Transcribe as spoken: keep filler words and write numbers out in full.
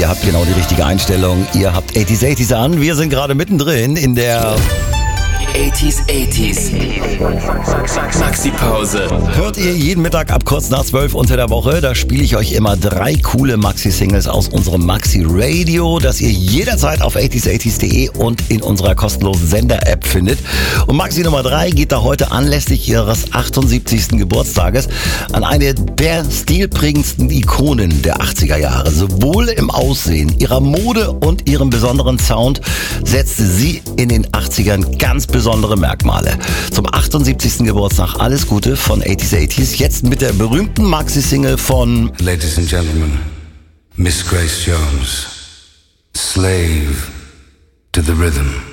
Ihr habt genau die richtige Einstellung. Ihr habt achtziger achtziger an. Wir sind gerade mittendrin in der achtziger achtziger Maxi-Pause. Hört ihr jeden Mittag ab kurz nach zwölf unter der Woche. Da spiele ich euch immer drei coole Maxi-Singles aus unserem Maxi-Radio, das ihr jederzeit auf achtziger achtziger punkt de und in unserer kostenlosen Sender-App findet. Und Maxi Nummer drei geht da heute anlässlich ihres achtundsiebzigsten Geburtstages an eine der stilprägendsten Ikonen der achtziger Jahre. Sowohl im Aussehen, ihrer Mode und ihrem besonderen Sound setzte sie in den achtzigern ganz besondere Merkmale. Zum achtundsiebzigsten Geburtstag alles Gute von achtziger achtziger, jetzt mit der berühmten Maxi-Single von Ladies and Gentlemen, Miss Grace Jones, Slave to the Rhythm.